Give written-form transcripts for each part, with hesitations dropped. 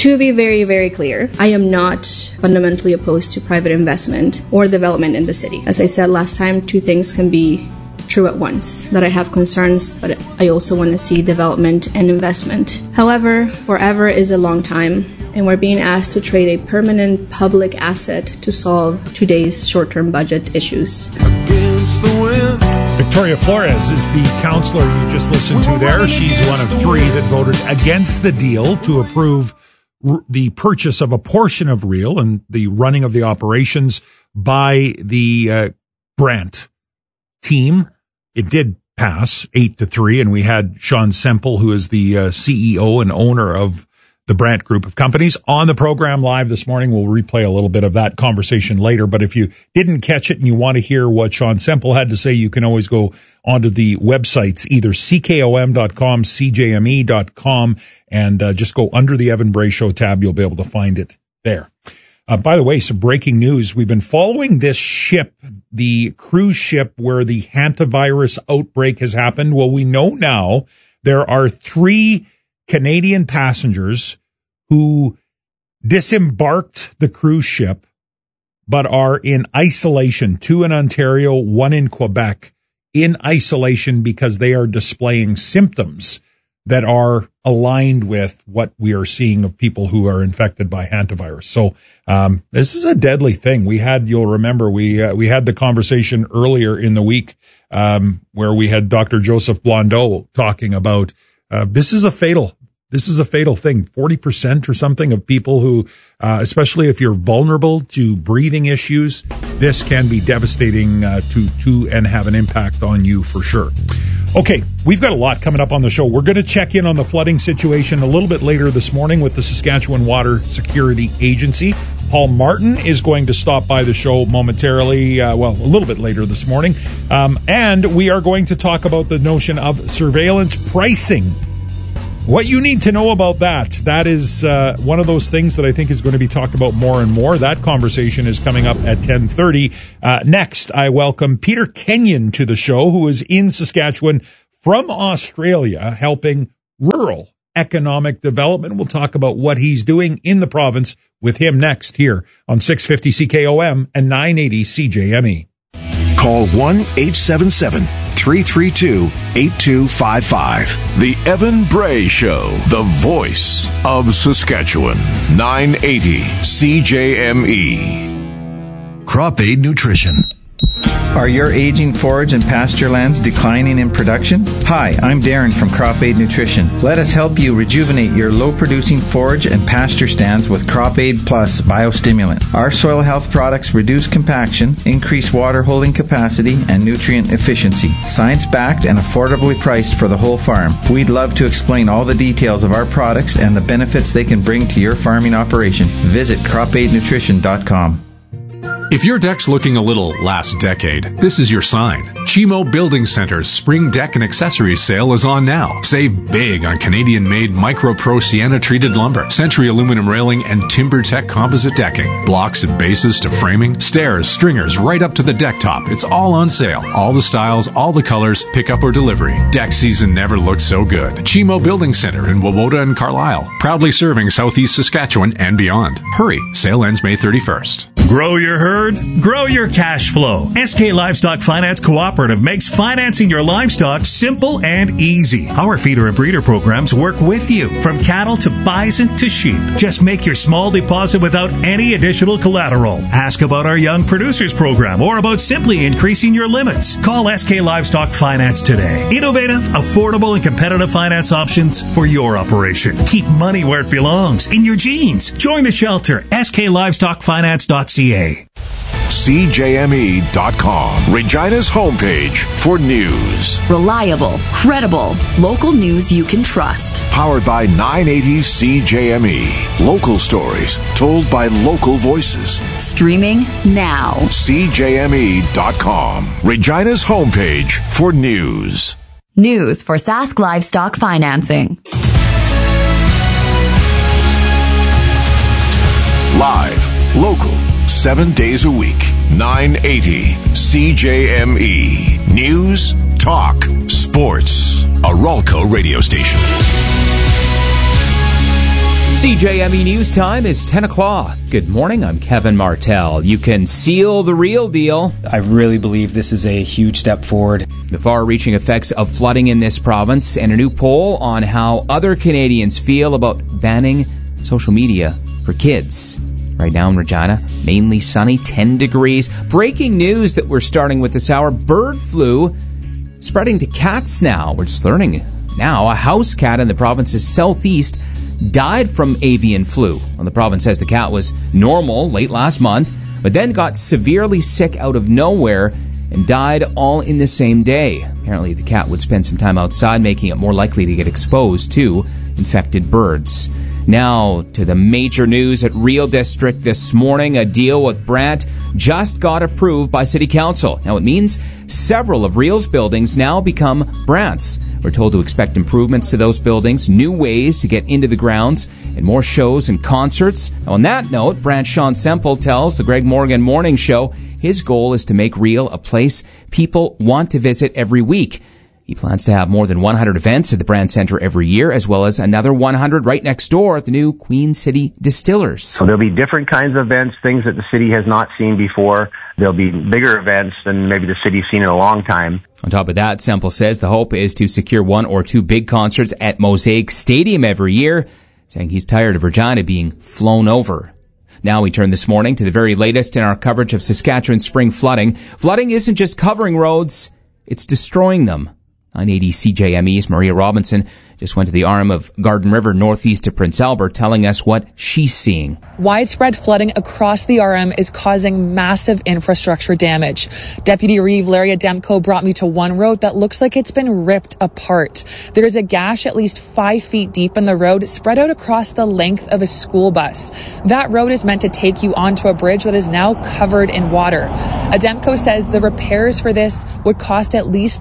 To be very, very clear, I am not fundamentally opposed to private investment or development in the city. As I said last time, two things can be true at once, that I have concerns, but I also want to see development and investment. However, forever is a long time, and we're being asked to trade a permanent public asset to solve today's short-term budget issues. Against the wind. Victoria Flores is the counselor you just listened to there. She's one of three that voted against the deal to approve the purchase of a portion of Real and the running of the operations by the Brandt team. It did pass 8-3, and we had Sean Semple, who is the CEO and owner of the Brandt Group of Companies, on the program live this morning. We'll replay a little bit of that conversation later, but if you didn't catch it and you want to hear what Sean Semple had to say, you can always go onto the websites, either ckom.com, cjme.com, and just go under the Evan Bray Show tab. You'll be able to find it there. By the way, some breaking news. We've been following this ship, the cruise ship where the hantavirus outbreak has happened. Well, we know now there are 3 Canadian passengers who disembarked the cruise ship but are in isolation, 2 in Ontario, 1 in Quebec, in isolation because they are displaying symptoms that are aligned with what we are seeing of people who are infected by hantavirus. So this is a deadly thing. You'll remember, we had the conversation earlier in the week where we had Dr. Joseph Blondeau talking about this is a fatal thing. 40% or something of people who, especially if you're vulnerable to breathing issues, this can be devastating to and have an impact on you for sure. Okay, we've got a lot coming up on the show. We're going to check in on the flooding situation a little bit later this morning with the Saskatchewan Water Security Agency. Paul Martin is going to stop by the show momentarily, a little bit later this morning. And we are going to talk about the notion of surveillance pricing. What you need to know about that is one of those things that I think is going to be talked about more and more. That conversation is coming up at 10:30. Next, I welcome Peter Kenyon to the show, who is in Saskatchewan from Australia, helping rural economic development. We'll talk about what he's doing in the province with him next here on 650 CKOM and 980 CJME. Call 1-877-332-8255. The Evan Bray Show, the voice of Saskatchewan. 980 CJME. Crop Aid Nutrition. Are your aging forage and pasture lands declining in production? Hi, I'm Darren from Crop Aid Nutrition. Let us help you rejuvenate your low-producing forage and pasture stands with Crop Aid Plus biostimulant. Our soil health products reduce compaction, increase water holding capacity, and nutrient efficiency. Science-backed and affordably priced for the whole farm. We'd love to explain all the details of our products and the benefits they can bring to your farming operation. Visit cropaidnutrition.com. If your deck's looking a little last decade, this is your sign. Chimo Building Center's Spring Deck and Accessories sale is on now. Save big on Canadian-made MicroPro Sienna-treated lumber, Century aluminum railing, and TimberTech composite decking. Blocks and bases to framing, stairs, stringers, right up to the deck top. It's all on sale. All the styles, all the colors, pickup or delivery. Deck season never looked so good. Chimo Building Center in Wawota and Carlisle. Proudly serving Southeast Saskatchewan and beyond. Hurry. Sale ends May 31st. Grow your herd, grow your cash flow. SK Livestock Finance Cooperative makes financing your livestock simple and easy. Our feeder and breeder programs work with you, from cattle to bison to sheep. Just make your small deposit without any additional collateral. Ask about our Young Producers Program or about simply increasing your limits. Call SK Livestock Finance today. Innovative, affordable, and competitive finance options for your operation. Keep money where it belongs, in your jeans. Join the shelter, sklivestockfinance.ca. CJME.com, Regina's homepage for news. Reliable, credible, local news you can trust. Powered by 980 CJME. Local stories told by local voices. Streaming now. CJME.com, Regina's homepage for news. News for Sask Livestock Financing. Live, local, 7 days a week. 980 CJME. News, talk, sports. A Ralco radio station. CJME News Time is 10 o'clock. Good morning, I'm Kevin Martell. You can seal the real deal. I really believe this is a huge step forward. The far-reaching effects of flooding in this province and a new poll on how other Canadians feel about banning social media for kids. Right now in Regina, mainly sunny, 10 degrees. Breaking news that we're starting with this hour, bird flu spreading to cats now. We're just learning now a house cat in the province's southeast died from avian flu. Well, the province says the cat was normal late last month, but then got severely sick out of nowhere and died all in the same day. Apparently, the cat would spend some time outside, making it more likely to get exposed to infected birds. Now, to the major news at Real District this morning. A deal with Brant just got approved by City Council. Now, it means several of Real's buildings now become Brant's. We're told to expect improvements to those buildings, new ways to get into the grounds, and more shows and concerts. Now, on that note, Brant Sean Semple tells the Greg Morgan Morning Show his goal is to make Real a place people want to visit every week. He plans to have more than 100 events at the Brant Centre every year, as well as another 100 right next door at the new Queen City Distillers. So there'll be different kinds of events, things that the city has not seen before. There'll be bigger events than maybe the city's seen in a long time. On top of that, Semple says the hope is to secure one or two big concerts at Mosaic Stadium every year, saying he's tired of Regina being flown over. Now we turn this morning to the very latest in our coverage of Saskatchewan spring flooding. Flooding isn't just covering roads, it's destroying them. 980 CJME's Maria Robinson just went to the arm of Garden River northeast of Prince Albert, telling us what she's seeing. Widespread flooding across the RM is causing massive infrastructure damage. Deputy Reeve Laria Demko brought me to one road that looks like it's been ripped apart. There's a gash at least 5 feet deep in the road, spread out across the length of a school bus. That road is meant to take you onto a bridge that is now covered in water. Demko says the repairs for this would cost at least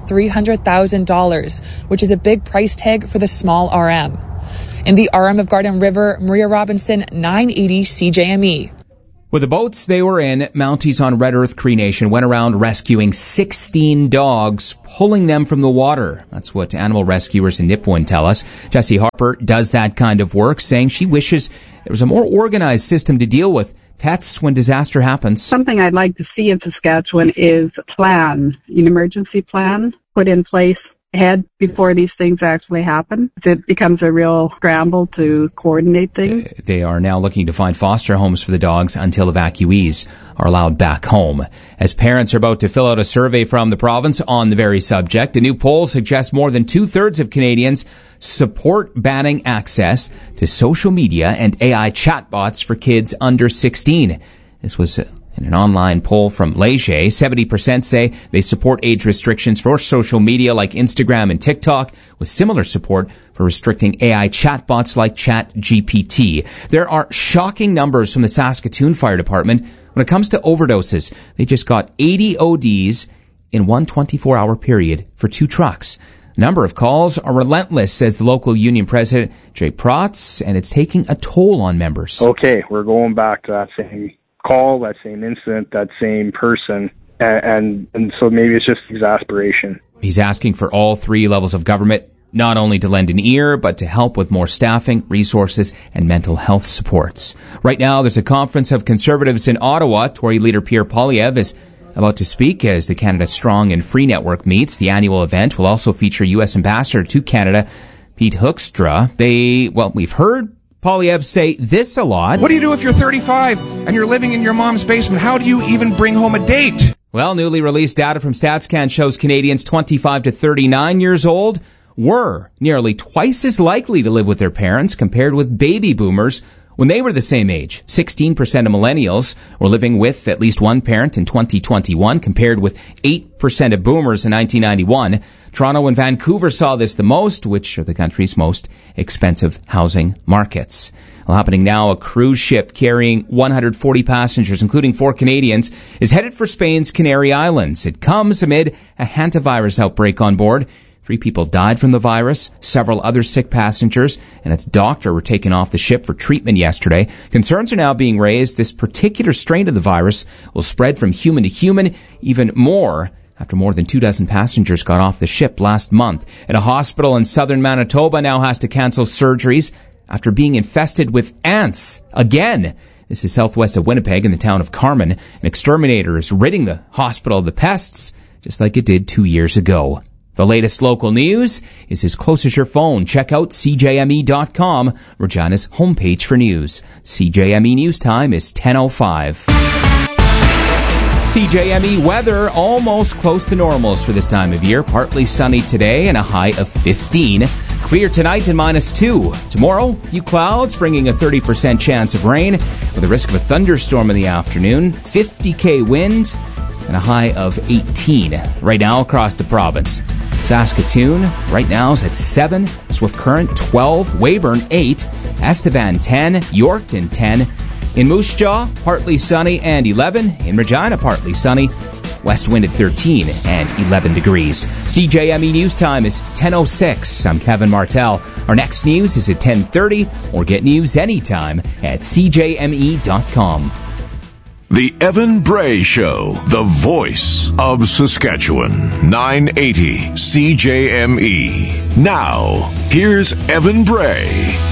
$300,000, which is a big price tag for the small RM. In the RM of Garden River, Maria Robinson, 980 CJME. With the boats they were in, Mounties on Red Earth Cree Nation went around rescuing 16 dogs, pulling them from the water. That's what animal rescuers in Nipawin tell us. Jessie Harper does that kind of work, saying she wishes there was a more organized system to deal with pets when disaster happens. Something I'd like to see in Saskatchewan is a plan, an emergency plan put in place ahead before these things actually happen. It becomes a real scramble to coordinate things. They are now looking to find foster homes for the dogs until evacuees are allowed back home. As parents are about to fill out a survey from the province on the very subject, a new poll suggests more than 2/3 of Canadians support banning access to social media and AI chatbots for kids under 16. This was in an online poll from Leger. 70% say they support age restrictions for social media like Instagram and TikTok, with similar support for restricting AI chatbots like ChatGPT. There are shocking numbers from the Saskatoon Fire Department when it comes to overdoses. They just got 80 ODs in one 24-hour period for 2 trucks. The number of calls are relentless, says the local union president, Jay Protz, and it's taking a toll on members. Okay, we're going back to that same call, that same incident, that same person, and so maybe it's just exasperation. He's asking for all 3 levels of government not only to lend an ear, but to help with more staffing, resources, and mental health supports. Right now, there's a conference of Conservatives in Ottawa. Tory leader Pierre Poilievre is about to speak as the Canada Strong and Free Network meets. The annual event will also feature U.S. Ambassador to Canada, Pete Hoekstra. We've heard Poilievre say this a lot. What do you do if you're 35 and you're living in your mom's basement? How do you even bring home a date? Well, newly released data from StatsCan shows Canadians 25 to 39 years old were nearly twice as likely to live with their parents compared with baby boomers when they were the same age. 16% of millennials were living with at least one parent in 2021, compared with 8% of boomers in 1991. Toronto and Vancouver saw this the most, which are the country's most expensive housing markets. Well, happening now, a cruise ship carrying 140 passengers, including 4 Canadians, is headed for Spain's Canary Islands. It comes amid a hantavirus outbreak on board. 3 people died from the virus. Several other sick passengers and its doctor were taken off the ship for treatment yesterday. Concerns are now being raised this particular strain of the virus will spread from human to human even more after more than 24 passengers got off the ship last month. And a hospital in southern Manitoba now has to cancel surgeries after being infested with ants again. This is southwest of Winnipeg in the town of Carman. An exterminator is ridding the hospital of the pests, just like it did 2 years ago. The latest local news is as close as your phone. Check out CJME.com, Regina's homepage for news. CJME News Time is 10:05. CJME weather almost close to normals for this time of year. Partly sunny today and a high of 15. Clear tonight and -2. Tomorrow, few clouds bringing a 30% chance of rain with a risk of a thunderstorm in the afternoon. 50 wind and a high of 18 right now across the province. Saskatoon right now is at 7, Swift Current 12, Weyburn 8, Estevan 10, Yorkton 10. In Moose Jaw, partly sunny and 11. In Regina, partly sunny. West wind at 13 and 11 degrees. CJME News Time is 10:06. I'm Kevin Martell. Our next news is at 10:30, or get news anytime at CJME.com. The Evan Bray Show, the voice of Saskatchewan. 980 CJME. Now, here's Evan Bray.